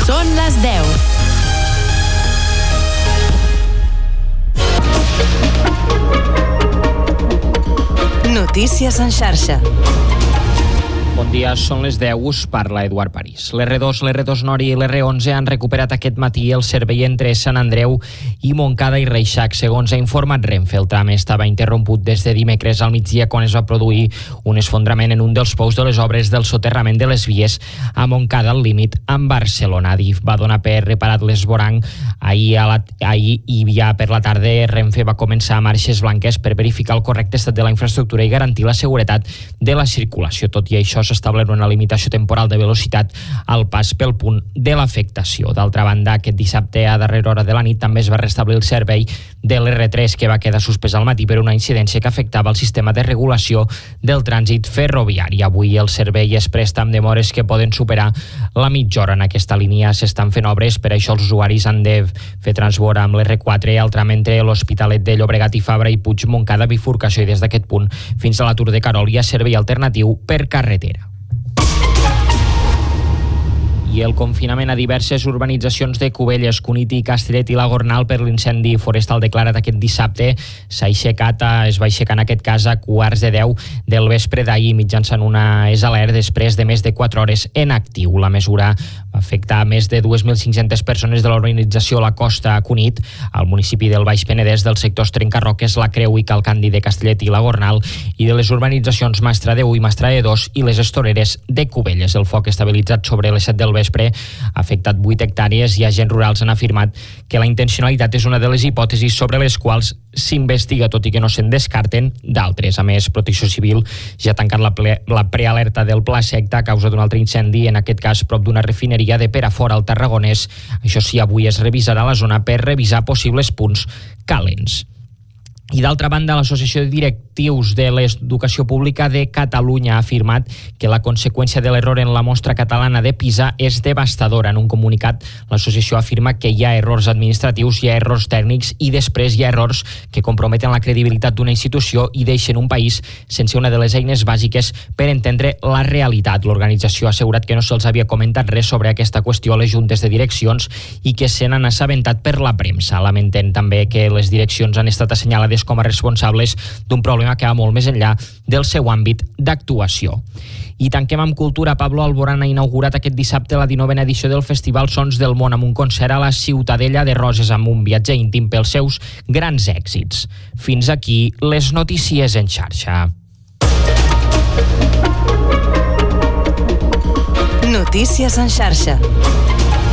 Són les 10. Notícies en xarxa. Bon dia, són les 10, us parla Eduard París. L'R2, l'R2 Nord i l'R11 han recuperat aquest matí el servei entre Sant Andreu i Montcada i Reixac. Segons ha informat Renfe, el tram estava interromput des de dimecres al migdia quan es va produir un esfondrament en un dels pous de les obres del soterrament de les vies a Montcada, al límit amb Barcelona. Adif va donar per reparat l'esvoranc ahir i ja per la tarda Renfe va començar marxes blanques per verificar el correcte estat de la infraestructura i garantir la seguretat de la circulació. Tot i això, s'ha establert una limitació temporal de velocitat al pas pel punt de l'afectació. D'altra banda, aquest dissabte a darrera hora de la nit també es va restablir el servei de l'R3, que va quedar suspès al matí per una incidència que afectava el sistema de regulació del trànsit ferroviari. Avui el servei es presta amb demores que poden superar la mitja hora. En aquesta línia s'estan fent obres, per això els usuaris han de fer transbord amb l'R4 al tram entre l'Hospitalet de Llobregat i Fabra i Puig Montcada bifurcació, i des d'aquest punt fins a l'atur de Carol hi ha servei alternatiu per carretera. I el confinament a diverses urbanitzacions de Cubelles, Cunit i Castellet i la Gornal per l'incendi forestal declarat aquest dissabte es va aixecar en aquest cas a 9:15 del vespre d'ahir mitjançant una alert després de més de 4 hores en actiu. La mesura va afectar més de 2.500 persones de l'organització La Costa a Cunit, al municipi del Baix Penedès, dels sectors Trencarroques, La Creu i Calcandi de Castellet i la Gornal, i de les urbanitzacions Mastrade 1 i Mastrade 2 i les Estoreres de Cubelles. El foc estabilitzat sobre les 7 del vespre ha afectat 8 hectàrees i agents rurals han afirmat que la intencionalitat és una de les hipòtesis sobre les quals s'investiga, tot i que no se'n descarten d'altres. A més, Protecció Civil ja ha tancat la prealerta del Pla Secta a causa d'un altre incendi, en aquest cas prop d'una refineria de Perafort al Tarragonès. Això sí, avui es revisarà la zona per revisar possibles punts calents. I d'altra banda, l'Associació de Directius de l'Educació Pública de Catalunya ha afirmat que la conseqüència de l'error en la mostra catalana de PISA és devastadora. En un comunicat, l'associació afirma que hi ha errors administratius, hi ha errors tècnics i després hi ha errors que comprometen la credibilitat d'una institució i deixen un país sense una de les eines bàsiques per entendre la realitat. L'organització ha assegurat que no se'ls havia comentat res sobre aquesta qüestió a les juntes de direccions i que se n'han assabentat per la premsa. Lamenten també que les direccions han estat assenyalades com a responsables d'un problema que va molt més enllà del seu àmbit d'actuació. I tanquem amb cultura. Pablo Alborán ha inaugurat aquest dissabte la 19a edició del Festival Sons del Món amb un concert a la Ciutadella de Roses, amb un viatge íntim pels seus grans èxits. Fins aquí les notícies en xarxa. Notícies en xarxa.